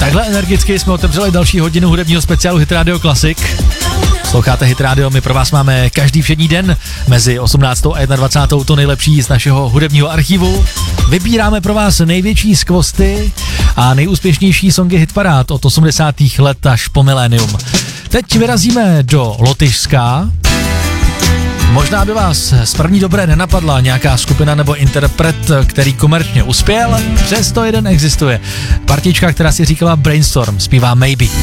Takhle energicky jsme otevřeli další hodinu hudebního speciálu Hit Radio Classic. Sloucháte Hit Radio, my pro vás máme každý všední den mezi 18. a 21. to nejlepší z našeho hudebního archivu. Vybíráme pro vás největší skvosty a nejúspěšnější songy hitparád od 80. let až po milénium. Teď vyrazíme do Lotyšska. Možná by vás z první dobré nenapadla nějaká skupina nebo interpret, který komerčně uspěl, přesto jeden existuje. Partička, která si říkala Brainstorm, zpívá Maybe.